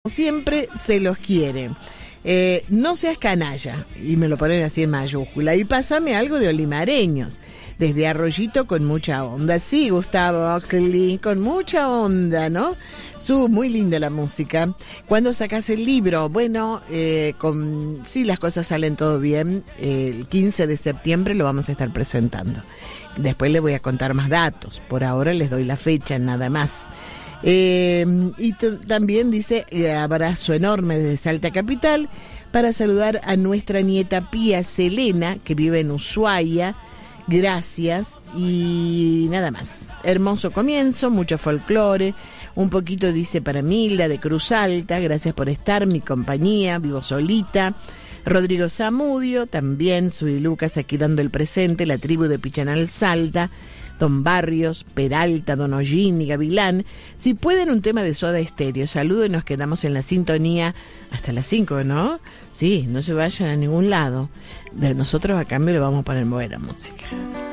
siempre se los quiere. No seas canalla, y me lo ponen así en mayúscula, y pásame algo de Olimareños, desde Arroyito con mucha onda. Sí, Gustavo Oxley, con mucha onda, ¿no? Muy linda la música. ¿Cuándo sacás el libro? Bueno, sí, las cosas salen todo bien. El 15 de septiembre lo vamos a estar presentando. Después les voy a contar más datos. Por ahora les doy la fecha, nada más. Y también dice, abrazo enorme desde Salta Capital para saludar a nuestra nieta Pía Selena, que vive en Ushuaia. Gracias, y nada más. Hermoso comienzo, mucho folclore, un poquito dice para Milda de Cruz Alta, gracias por estar, mi compañía, vivo solita. Rodrigo Zamudio, también Sui Lucas aquí dando el presente, la tribu de Pichanal Salta, Don Barrios, Peralta, Don Hollín y Gavilán. Si pueden, un tema de Soda Stereo. Saludo y nos quedamos en la sintonía hasta las 5, ¿no? Sí, no se vayan a ningún lado. De nosotros a cambio le vamos a poner buena música.